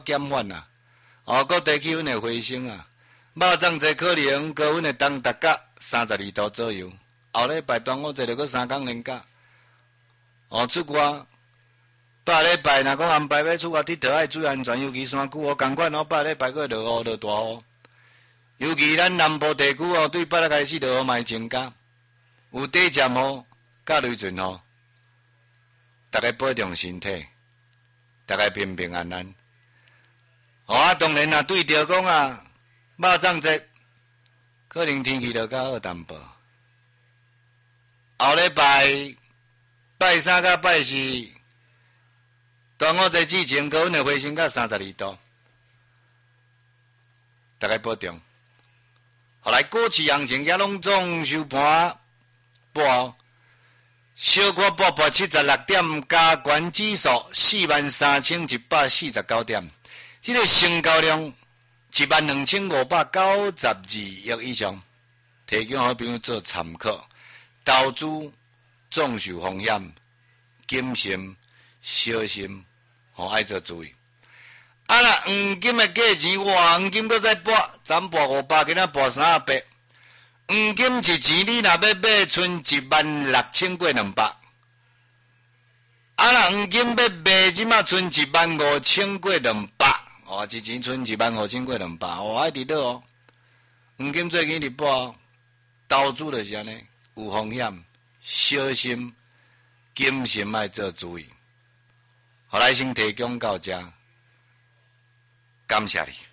减缓啦。哦，各地气温会回升啊。肉粽节可能高温会当达到32度左右。后礼拜端午节就搁3天连假。哦，出外8礼拜若讲安排要出外佚佗，爱注意安全，尤其山区哦，共款哦，8礼拜搁落雨落大雨。尤其咱南部地区哦，对8日开始落雨嘛会增加，有短暂雨、甲雷阵雨。大家保重身体，大家平平安安。哦啊，当然啦，对着讲啊，肉粽节可能天气就较好淡薄。后礼拜拜三甲拜四，端午节之前高温会回升到32度，大家保重。后来股市行情也拢总收盘报后，小股报76点，加权指数43149点，这个成交量12592亿以上，提供好朋友做参考。投资总受风险，谨慎小心，爱做注意。啊啦，黄金的价钱，黄金搁再博，昨博500，今仔博300。黄金一钱你若要买，剩16000过200。啊啦，黄金要卖，即马剩15000过200。哦，一钱剩15000过200。哦，爱伫倒哦。黄金最近伫博，投资就是安尼，有风险，小心谨慎，爱做注意。后来先提供到这。感谢你。